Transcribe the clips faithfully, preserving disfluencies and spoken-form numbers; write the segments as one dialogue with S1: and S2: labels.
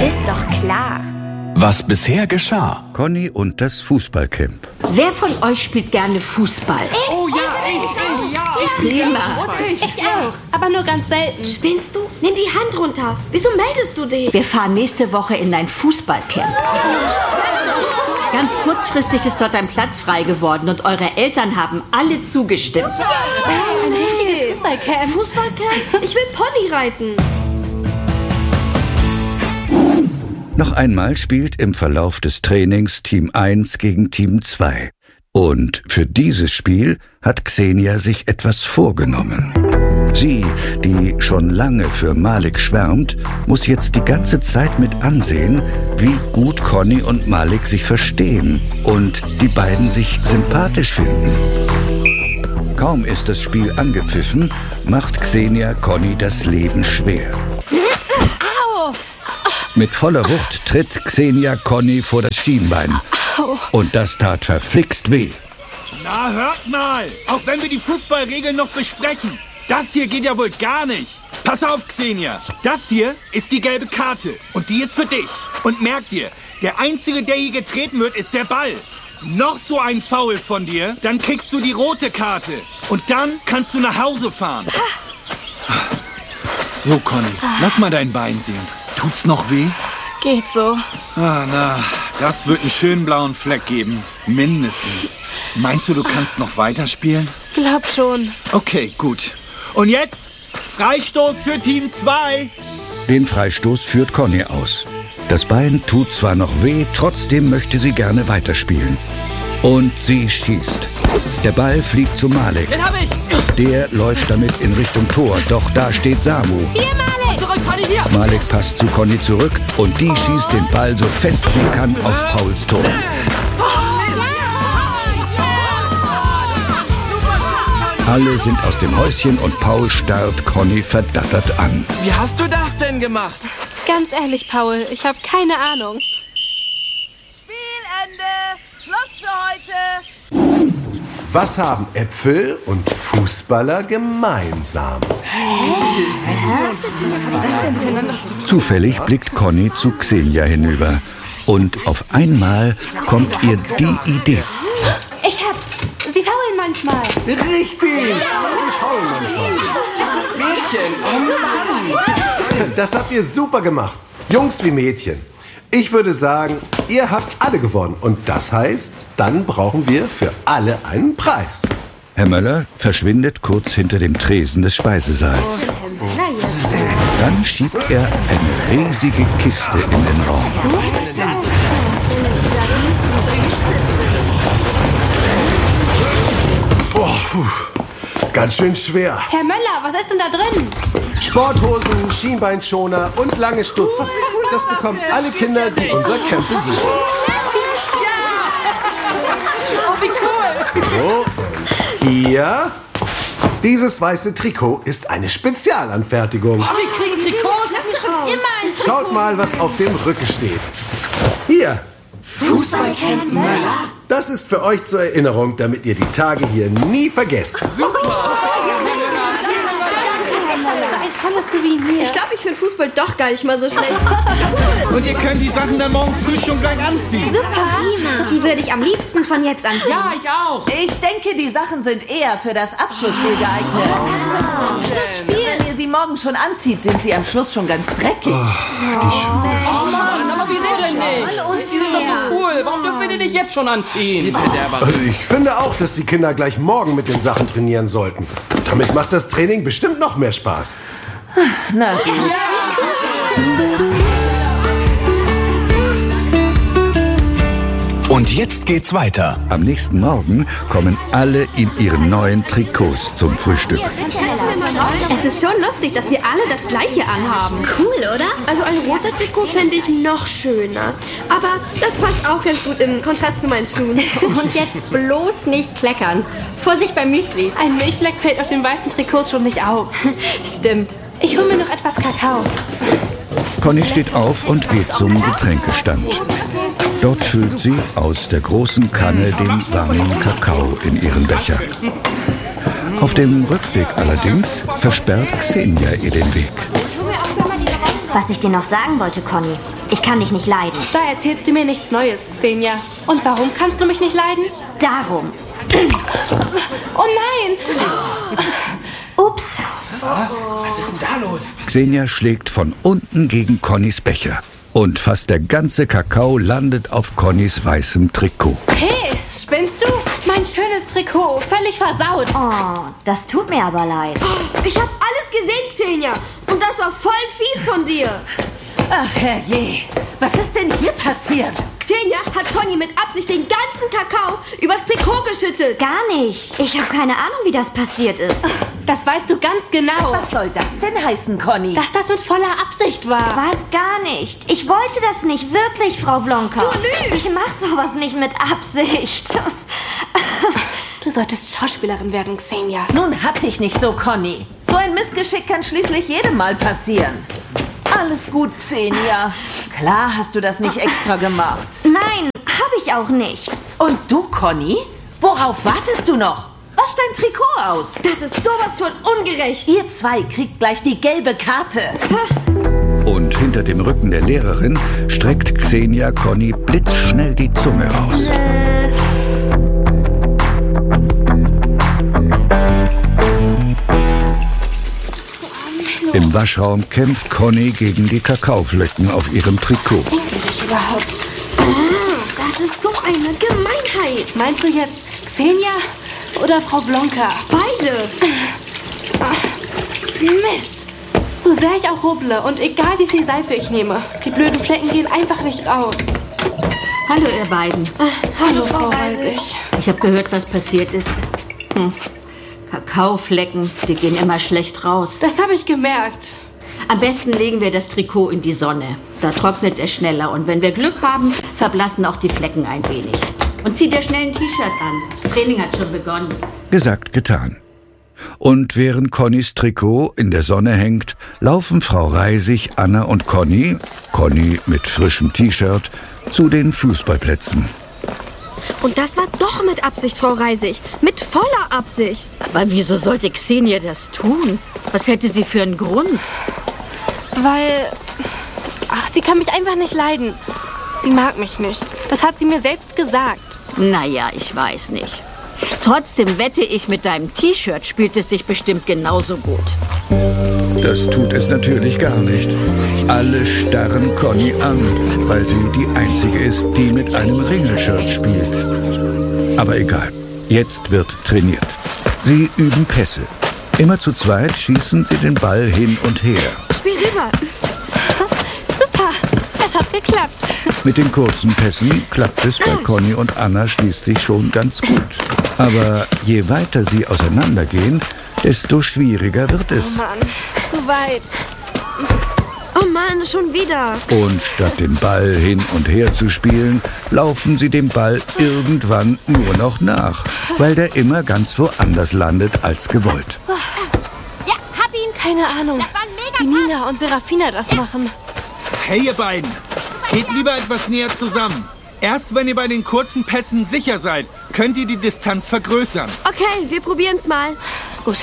S1: Ist doch klar.
S2: Was bisher geschah.
S3: Conny und das Fußballcamp.
S4: Wer von euch spielt gerne Fußball?
S1: Ich,
S5: Oh ja, ich, ich, ja.
S4: Ich prima.
S1: ich, ich auch. Aber nur ganz selten. Spinnst du? Nimm die Hand runter. Wieso meldest du dich?
S4: Wir fahren nächste Woche in ein Fußballcamp. Ganz kurzfristig ist dort ein Platz frei geworden und eure Eltern haben alle zugestimmt.
S1: Oh, ein richtiges Fußballcamp. Fußballcamp? Ich will Pony reiten.
S3: Noch einmal spielt im Verlauf des Trainings Team eins gegen Team zwei. Und für dieses Spiel hat Xenia sich etwas vorgenommen. Sie, die schon lange für Malik schwärmt, muss jetzt die ganze Zeit mit ansehen, wie gut Conny und Malik sich verstehen und die beiden sich sympathisch finden. Kaum ist das Spiel angepfiffen, macht Xenia Conny das Leben schwer.
S1: Au!
S3: Mit voller Wucht tritt Xenia Conny vor das Schienbein. Und das tat verflixt weh.
S5: Na, hört mal. Auch wenn wir die Fußballregeln noch besprechen. Das hier geht ja wohl gar nicht. Pass auf, Xenia. Das hier ist die gelbe Karte. Und die ist für dich. Und merk dir, der Einzige, der hier getreten wird, ist der Ball. Noch so ein Foul von dir, dann kriegst du die rote Karte. Und dann kannst du nach Hause fahren. So, Conny, lass mal dein Bein sehen. Tut's noch weh?
S1: Geht so.
S5: Ah, na, das wird einen schönen blauen Fleck geben. Mindestens. Meinst du, du kannst noch weiterspielen?
S1: Glaub schon.
S5: Okay, gut. Und jetzt Freistoß für Team zwei.
S3: Den Freistoß führt Conny aus. Das Bein tut zwar noch weh, trotzdem möchte sie gerne weiterspielen. Und sie schießt. Der Ball fliegt zu Malik.
S6: Den hab ich!
S3: Der läuft damit in Richtung Tor, doch da steht Samu.
S1: Hier, Malik!
S6: Zurück, Conny, hier!
S3: Malik passt zu Conny zurück und die schießt den Ball so fest sie kann auf Pauls Tor. Alle sind aus dem Häuschen und Paul starrt Conny verdattert an.
S6: Wie hast du das denn gemacht?
S1: Ganz ehrlich, Paul, ich habe keine Ahnung.
S7: Spielende! Schluss für heute!
S8: Was haben Äpfel und Fußballer gemeinsam?
S3: Zufällig blickt Conny zu Xenia hinüber. Und auf einmal kommt ihr die Idee.
S1: Ich hab's. Sie faulen manchmal.
S8: Richtig! Sie faulen manchmal.
S6: Mädchen! Oh Mann!
S8: Das habt ihr super gemacht. Jungs wie Mädchen. Ich würde sagen, ihr habt alle gewonnen. Und das heißt, dann brauchen wir für alle einen Preis.
S3: Herr Möller verschwindet kurz hinter dem Tresen des Speisesaals. Dann schiebt er eine riesige Kiste in den Raum.
S6: Was ist denn das?
S8: Boah, puh, ganz schön schwer.
S1: Herr Möller, was ist denn da drin?
S8: Sporthosen, Schienbeinschoner und lange Stutzen. Das bekommen alle Kinder, die unser Camp besuchen.
S6: Oh, wie cool!
S8: So, und hier. Dieses weiße Trikot ist eine Spezialanfertigung.
S6: Wir kriegen Trikots!
S1: Immer ein Trikot.
S8: Schaut mal, was auf dem Rücken steht. Hier.
S4: Fußballcamp Möller.
S8: Das ist für euch zur Erinnerung, damit ihr die Tage hier nie vergesst.
S1: Ein tolles Souvenir.
S9: Ich glaube, ich finde Fußball doch gar nicht mal so schlecht.
S5: Und ihr könnt die Sachen dann morgen früh schon gleich anziehen.
S1: Super. Die würde ich am liebsten schon jetzt anziehen.
S6: Ja, ich auch!
S7: Ich denke, die Sachen sind eher für das Abschlussspiel geeignet.
S1: Das Spiel.
S7: Wenn ihr sie morgen schon anzieht, sind sie am Schluss schon ganz dreckig.
S6: Oh Mann, aber wieso denn nicht? Die sind doch so cool. Warum dürfen wir die nicht jetzt schon anziehen?
S8: Also ich finde auch, dass die Kinder gleich morgen mit den Sachen trainieren sollten. Damit macht das Training bestimmt noch mehr Spaß.
S7: Na gut.
S2: Und jetzt geht's weiter.
S3: Am nächsten Morgen kommen alle in ihren neuen Trikots zum Frühstück.
S9: Es ist schon lustig, dass wir alle das Gleiche anhaben.
S1: Cool, oder?
S9: Also ein rosa Trikot fände ich noch schöner. Aber das passt auch ganz gut im Kontrast zu meinen Schuhen.
S4: Und jetzt bloß nicht kleckern. Vorsicht beim Müsli.
S1: Ein Milchfleck fällt auf den weißen Trikots schon nicht auf.
S4: Stimmt.
S1: Ich hole mir noch etwas Kakao.
S3: Conny steht auf und geht zum Getränkestand. Dort füllt sie aus der großen Kanne den warmen Kakao in ihren Becher. Auf dem Rückweg allerdings versperrt Xenia ihr den Weg.
S10: Was ich dir noch sagen wollte, Conny. Ich kann dich nicht leiden.
S1: Da erzählst du mir nichts Neues, Xenia. Und warum kannst du mich nicht leiden?
S10: Darum.
S1: Oh nein!
S10: Ups.
S6: Was ist denn da los?
S3: Xenia schlägt von unten gegen Connys Becher. Und fast der ganze Kakao landet auf Connys weißem Trikot.
S1: Hey, spinnst du? Mein schönes Trikot, völlig versaut.
S10: Oh, das tut mir aber leid.
S9: Ich habe alles gesehen, Xenia. Und das war voll fies von dir.
S7: Ach herrje, was ist denn hier passiert?
S9: Xenia hat Conny mit Absicht den ganzen Kakao übers Trikot geschüttet.
S10: Gar nicht. Ich habe keine Ahnung, wie das passiert ist.
S1: Das weißt du ganz genau.
S7: Was soll das denn heißen, Conny?
S1: Dass das mit voller Absicht war.
S10: Was? Gar nicht. Ich wollte das nicht wirklich, Frau Vlonka.
S9: Du lügst.
S10: Ich mach sowas nicht mit Absicht.
S1: Du solltest Schauspielerin werden, Xenia.
S7: Nun hab dich nicht so, Conny. So ein Missgeschick kann schließlich jedem mal passieren. Alles gut, Xenia. Klar hast du das nicht extra gemacht.
S10: Nein, habe ich auch nicht.
S7: Und du, Conny? Worauf wartest du noch? Wasch dein Trikot aus.
S9: Das ist sowas von ungerecht.
S7: Ihr zwei kriegt gleich die gelbe Karte.
S3: Und hinter dem Rücken der Lehrerin streckt Xenia Conny blitzschnell die Zunge raus. Im Waschraum kämpft Conny gegen die Kakaoflecken auf ihrem Trikot.
S1: Stinkt das überhaupt?
S9: Das ist so eine Gemeinheit.
S1: Meinst du jetzt Xenia oder Frau Vlonka?
S9: Beide.
S1: Mist. So sehr ich auch rubble und egal wie viel Seife ich nehme, die blöden Flecken gehen einfach nicht raus.
S4: Hallo, ihr beiden.
S1: Hallo, Frau Reisig.
S4: Ich habe gehört, was passiert ist. Hm. Kakaoflecken, die gehen immer schlecht raus.
S1: Das habe ich gemerkt.
S4: Am besten legen wir das Trikot in die Sonne. Da trocknet es schneller. Und wenn wir Glück haben, verblassen auch die Flecken ein wenig. Und zieh dir schnell ein T-Shirt an. Das Training hat schon begonnen.
S3: Gesagt, getan. Und während Connys Trikot in der Sonne hängt, laufen Frau Reisig, Anna und Conny, Conny mit frischem T-Shirt, zu den Fußballplätzen.
S9: Und das war doch mit Absicht, Frau Reisig. Mit voller Absicht.
S4: Aber wieso sollte Xenia das tun? Was hätte sie für einen Grund?
S1: Weil... Ach, sie kann mich einfach nicht leiden. Sie mag mich nicht. Das hat sie mir selbst gesagt.
S4: Naja, ich weiß nicht. Trotzdem wette ich, mit deinem T-Shirt spielt es sich bestimmt genauso gut.
S3: Das tut es natürlich gar nicht. Alle starren Conny an, weil sie die Einzige ist, die mit einem Ringelshirt spielt. Aber egal, jetzt wird trainiert. Sie üben Pässe. Immer zu zweit schießen sie den Ball hin und her.
S9: Spiel rüber.
S1: Super, es hat geklappt.
S3: Mit den kurzen Pässen klappt es bei Conny und Anna schließlich schon ganz gut. Aber je weiter sie auseinandergehen, desto schwieriger wird es.
S1: Oh Mann, zu weit.
S9: Oh Mann, schon wieder.
S3: Und statt den Ball hin und her zu spielen, laufen sie dem Ball irgendwann nur noch nach, weil der immer ganz woanders landet als gewollt.
S1: Ja, hab ihn. Keine Ahnung, wie Nina und Serafina das machen.
S5: Hey, ihr beiden. Geht lieber etwas näher zusammen. Erst wenn ihr bei den kurzen Pässen sicher seid, könnt ihr die Distanz vergrößern.
S9: Okay, wir probieren's mal.
S1: Gut.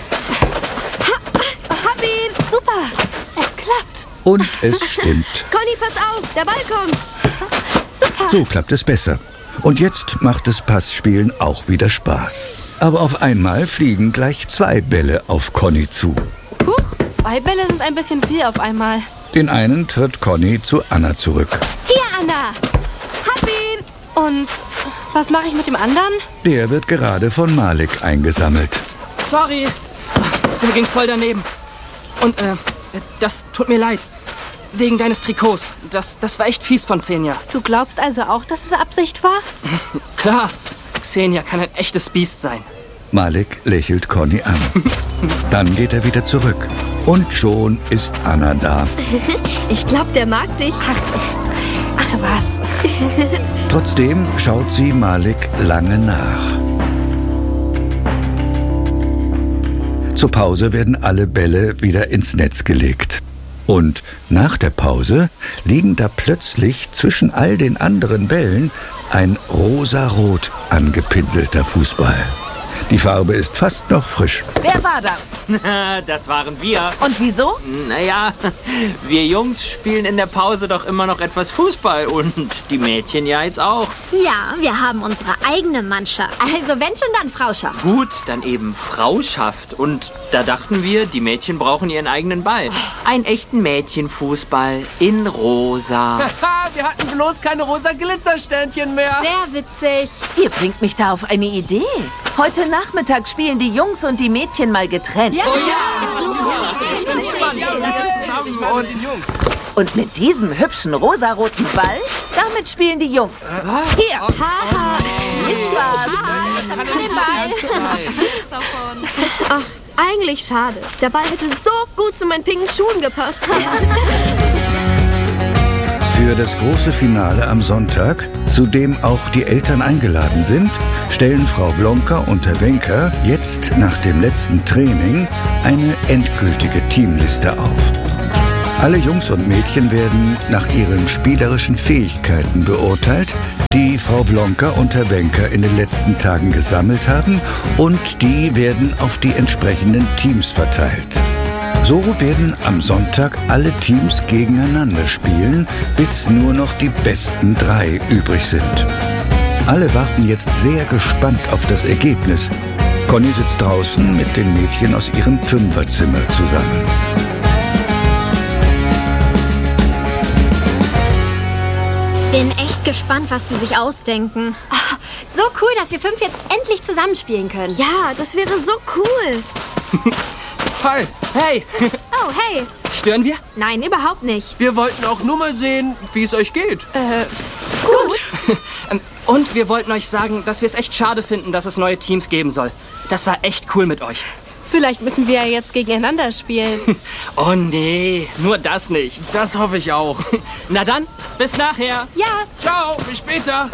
S9: Ha, hab ihn.
S1: Super, es klappt.
S3: Und es stimmt.
S9: Conny, pass auf, der Ball kommt.
S1: Super.
S3: So klappt es besser. Und jetzt macht das Passspielen auch wieder Spaß. Aber auf einmal fliegen gleich zwei Bälle auf Conny zu.
S1: Huch, zwei Bälle sind ein bisschen viel auf einmal.
S3: Den einen tritt Conny zu Anna zurück.
S1: Hier, Anna. Hab ihn. Und was mache ich mit dem anderen?
S3: Der wird gerade von Malik eingesammelt.
S6: Sorry, der ging voll daneben. Und, äh, das tut mir leid. Wegen deines Trikots. Das, das war echt fies von Xenia.
S1: Du glaubst also auch, dass es Absicht war?
S6: Klar, Xenia kann ein echtes Biest sein.
S3: Malik lächelt Conny an. Dann geht er wieder zurück. Und schon ist Anna da.
S9: Ich glaube, der mag dich.
S1: Ach, ach was.
S3: Trotzdem schaut sie Malik lange nach. Zur Pause werden alle Bälle wieder ins Netz gelegt. Und nach der Pause liegen da plötzlich zwischen all den anderen Bällen ein rosarot angepinselter Fußball. Die Farbe ist fast noch frisch.
S7: Wer war das?
S6: Das waren wir.
S7: Und wieso?
S6: Naja, wir Jungs spielen in der Pause doch immer noch etwas Fußball und die Mädchen ja jetzt auch.
S10: Ja, wir haben unsere eigene Mannschaft. Also wenn schon, dann Frauschaft.
S6: Gut, dann eben Frauschaft. Und da dachten wir, die Mädchen brauchen ihren eigenen Ball. Einen echten Mädchenfußball in rosa.
S11: Wir hatten bloß keine rosa Glitzersternchen mehr.
S10: Sehr witzig.
S7: Ihr bringt mich da auf eine Idee. Heute Nachmittag spielen die Jungs und die Mädchen mal getrennt.
S10: Ja,
S11: Oh
S10: ja.
S11: Und den Jungs.
S7: Und mit diesem hübschen rosaroten Ball, damit spielen die Jungs. Hier. Viel Spaß.
S9: Ach, eigentlich schade. Der Ball hätte so gut zu meinen pinken Schuhen gepasst.
S3: Für das große Finale am Sonntag, zu dem auch die Eltern eingeladen sind, stellen Frau Blonka und Herr Wenker jetzt nach dem letzten Training eine endgültige Teamliste auf. Alle Jungs und Mädchen werden nach ihren spielerischen Fähigkeiten beurteilt, die Frau Blonka und Herr Wenker in den letzten Tagen gesammelt haben, und die werden auf die entsprechenden Teams verteilt. So werden am Sonntag alle Teams gegeneinander spielen, bis nur noch die besten drei übrig sind. Alle warten jetzt sehr gespannt auf das Ergebnis. Conny sitzt draußen mit den Mädchen aus ihrem Fünferzimmer zusammen.
S10: Bin echt gespannt, was die sich ausdenken. So cool, dass wir fünf jetzt endlich zusammenspielen können.
S9: Ja, das wäre so cool.
S11: Hi.
S6: Hey,
S10: Oh, hey.
S6: stören wir?
S10: Nein, überhaupt nicht.
S11: Wir wollten auch nur mal sehen, wie es euch geht.
S10: Gut.
S6: Und wir wollten euch sagen, dass wir es echt schade finden, dass es neue Teams geben soll. Das war echt cool mit euch.
S1: Vielleicht müssen wir ja jetzt gegeneinander spielen.
S6: Oh nee, nur das nicht.
S11: Das hoffe ich auch.
S6: Na dann, bis nachher.
S1: Ja.
S11: Ciao, bis später.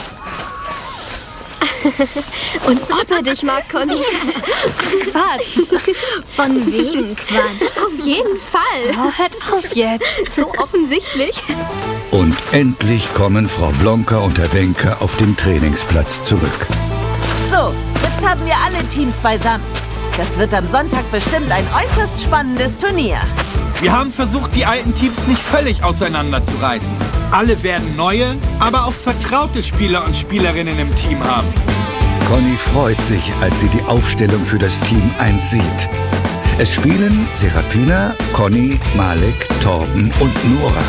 S9: Und ob er dich mag, Conny.
S1: Quatsch.
S10: Von wegen Quatsch.
S9: Auf jeden Fall.
S1: Oh, hört auf jetzt.
S9: So offensichtlich.
S3: Und endlich kommen Frau Blonka und Herr Wenker auf den Trainingsplatz zurück.
S7: So, jetzt haben wir alle Teams beisammen. Das wird am Sonntag bestimmt ein äußerst spannendes Turnier.
S5: Wir haben versucht, die alten Teams nicht völlig auseinanderzureißen. Alle werden neue, aber auch vertraute Spieler und Spielerinnen im Team haben.
S3: Conny freut sich, als sie die Aufstellung für das Team eins sieht. Es spielen Serafina, Conny, Malek, Torben und Nora.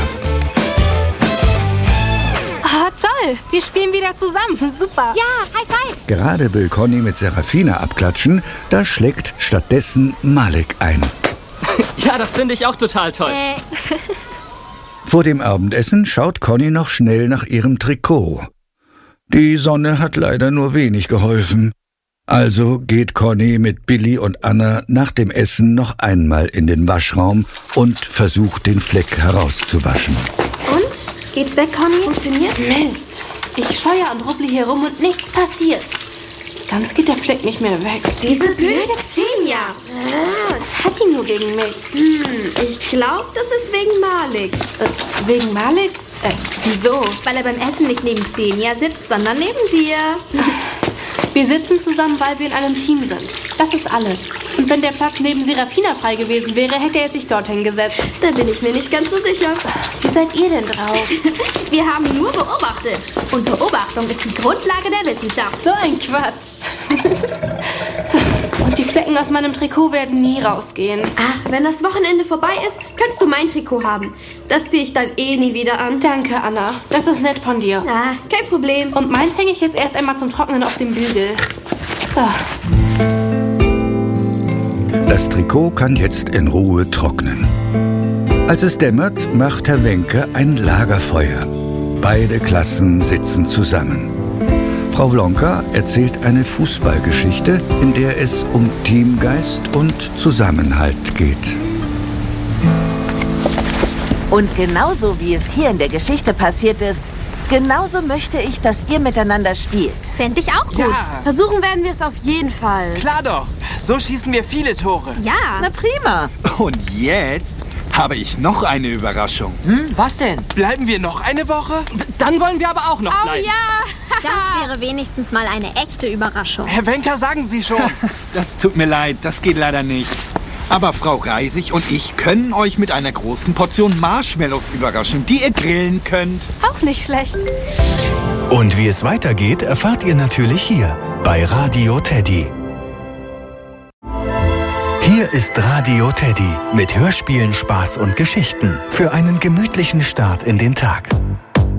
S1: Ah, toll. Wir spielen wieder zusammen. Super.
S10: Ja, High Five.
S3: Gerade will Conny mit Serafina abklatschen, da schlägt stattdessen Malek ein.
S6: Ja, das finde ich auch total toll.
S10: Äh,
S3: Vor dem Abendessen schaut Conny noch schnell nach ihrem Trikot. Die Sonne hat leider nur wenig geholfen. Also geht Conny mit Billy und Anna nach dem Essen noch einmal in den Waschraum und versucht, den Fleck herauszuwaschen.
S9: Und? Geht's weg, Conny? Funktioniert?
S1: Mist. Ich scheue und rupple hier rum und nichts passiert. Ganz geht der Fleck nicht mehr weg.
S9: Diese blöde Xenia.
S1: Was hat die nur gegen mich?
S9: Hm, ich glaube, das ist wegen Malik.
S1: Äh, wegen Malik? Äh, wieso?
S9: Weil er beim Essen nicht neben Xenia sitzt, sondern neben dir.
S1: Wir sitzen zusammen, weil wir in einem Team sind. Das ist alles. Und wenn der Platz neben Serafina frei gewesen wäre, hätte er sich dorthin gesetzt.
S9: Da bin ich mir nicht ganz so sicher.
S1: Wie seid ihr denn drauf?
S9: Wir haben nur beobachtet. Und Beobachtung ist die Grundlage der Wissenschaft.
S1: So ein Quatsch. Und die Flecken aus meinem Trikot werden nie rausgehen.
S9: Ach, wenn das Wochenende vorbei ist, kannst du mein Trikot haben. Das ziehe ich dann eh nie wieder an.
S1: Danke, Anna. Das ist nett von dir.
S9: Ah, kein Problem.
S1: Und meins hänge ich jetzt erst einmal zum Trocknen auf dem Bügel. So.
S3: Das Trikot kann jetzt in Ruhe trocknen. Als es dämmert, macht Herr Wenker ein Lagerfeuer. Beide Klassen sitzen zusammen. Frau Blonka erzählt eine Fußballgeschichte, in der es um Teamgeist und Zusammenhalt geht.
S7: Und genauso wie es hier in der Geschichte passiert ist, genauso möchte ich, dass ihr miteinander spielt.
S10: Fände ich auch gut.
S11: Ja.
S1: Versuchen werden wir es auf jeden Fall.
S11: Klar doch. So schießen wir viele Tore.
S10: Ja.
S7: Na prima.
S5: Und jetzt habe ich noch eine Überraschung.
S11: Hm, was denn? Bleiben wir noch eine Woche?
S6: D- dann wollen wir aber auch noch
S1: Oh
S6: bleiben.
S1: ja!
S10: Das wäre wenigstens mal eine echte Überraschung.
S11: Herr Wenker, sagen Sie schon.
S5: Das tut mir leid, das geht leider nicht. Aber Frau Reisig und ich können euch mit einer großen Portion Marshmallows überraschen, die ihr grillen könnt.
S1: Auch nicht schlecht.
S2: Und wie es weitergeht, erfahrt ihr natürlich hier bei Radio Teddy. Hier ist Radio Teddy mit Hörspielen, Spaß und Geschichten für einen gemütlichen Start in den Tag.